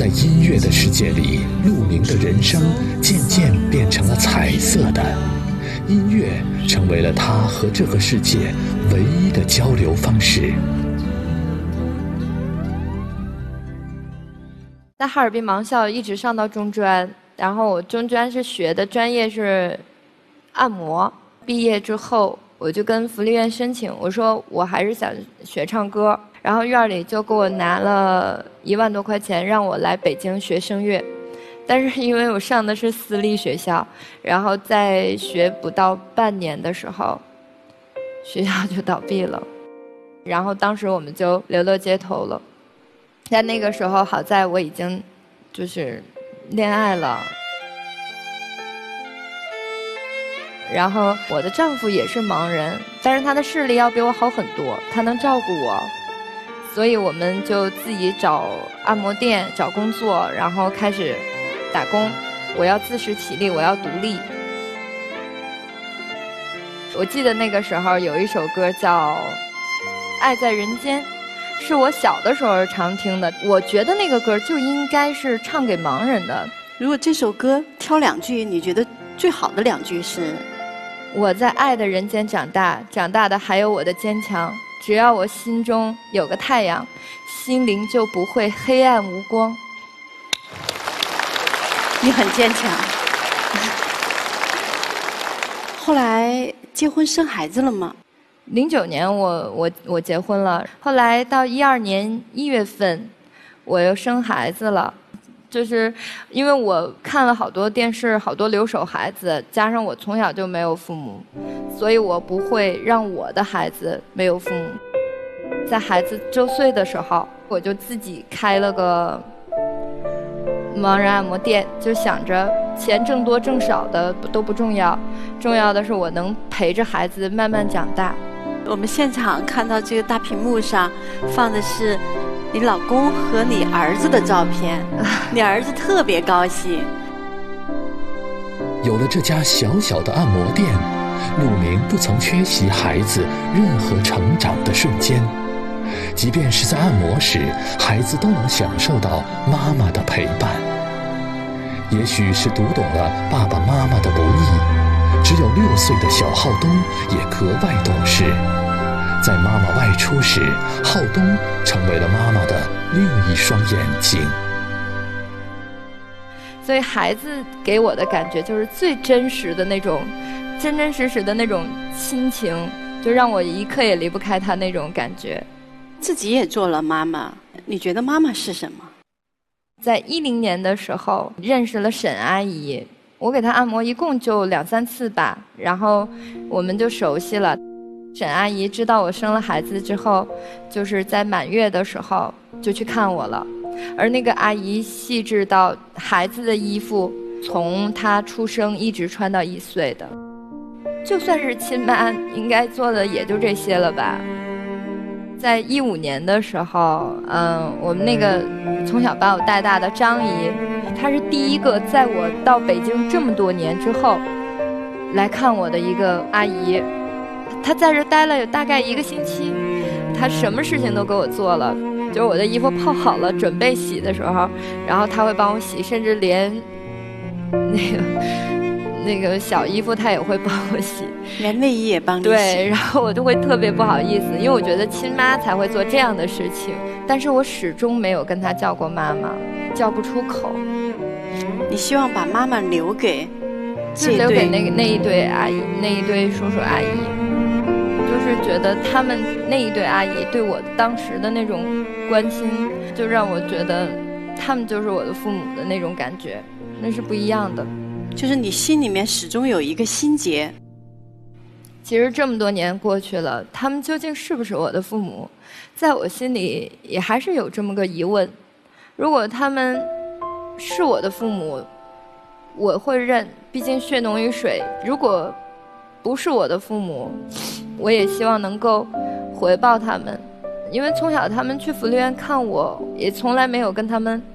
在音乐的世界里，陆明的人生渐渐变成了彩色的，音乐成为了他和这个世界唯一的交流方式。 在哈尔滨盲校一直上到中专，然后我中专是学的专业是按摩。毕业之后，我就跟福利院申请，我说我还是想学唱歌，然后院里就给我拿了1万多块钱，让我来北京学声乐。但是因为我上的是私立学校，然后在学不到半年的时候，学校就倒闭了，然后当时我们就流落街头了。在那个时候，好在我已经就是恋爱了，然后我的丈夫也是盲人，但是他的视力要比我好很多，他能照顾我，所以我们就自己找按摩店找工作，然后开始打工。我要自食其力，我要独立。我记得那个时候有一首歌叫《爱在人间》，是我小的时候常听的。我觉得那个歌就应该是唱给盲人的。 如果这首歌挑2句，你觉得最好的2句是？ 我在爱的人间长大，长大的还有我的坚强。只要我心中有个太阳，心灵就不会黑暗无光。 你很坚强。后来结婚生孩子了吗 ？09年我结婚了，后来到12年1月份，我又生孩子了。就是因为我看了好多电视，好多留守孩子，加上我从小就没有父母，所以我不会让我的孩子没有父母。在孩子周岁的时候，我就自己开了个盲人按摩店，就想着钱挣多挣少的都不重要，重要的是我能陪着孩子慢慢长大。 我们现场看到这个大屏幕上放的是你老公和你儿子的照片，你儿子特别高兴。 有了这家小小的按摩店，陆明不曾缺席孩子任何成长的瞬间，即便是在按摩时，孩子都能享受到妈妈的陪伴。也许是读懂了爸爸妈妈的不易，只有6岁的小浩东也格外懂事。在妈妈外出时，浩东成为了妈妈的另一双眼睛。 所以孩子给我的感觉就是最真实的那种，真真实实的那种亲情，就让我一刻也离不开他那种感觉。 自己也做了妈妈，你觉得妈妈是什么？ 在10年的时候认识了沈阿姨，我给她按摩一共就2、3次吧，然后我们就熟悉了。沈阿姨知道我生了孩子之后，就是在满月的时候就去看我了，而那个阿姨细致到孩子的衣服从她出生一直穿到1岁的，就算是亲妈应该做的也就这些了吧。在15年的时候，我们那个从小把我带大的张姨，她是第一个在我到北京这么多年之后来看我的一个阿姨。她在这待了有大概1个星期，她什么事情都给我做了，就是我的衣服泡好了准备洗的时候，然后她会帮我洗，甚至连那个小衣服她也会帮我洗， 连内衣也帮你洗。 对，然后我就会特别不好意思，因为我觉得亲妈才会做这样的事情，但是我始终没有跟她叫过妈妈，叫不出口。 你希望把妈妈留给那一对阿姨，那一对叔叔阿姨，就是觉得他们那一对阿姨对我当时的那种关心，就让我觉得他们就是我的父母的那种感觉，那是不一样的。 就是你心里面始终有一个心结。 其实这么多年过去了，他们究竟是不是我的父母，在我心里也还是有这么个疑问。如果他们是我的父母，我会认，毕竟血浓于水。如果不是我的父母，我也希望能够回报他们，因为从小他们去福利院看我，也从来没有跟他们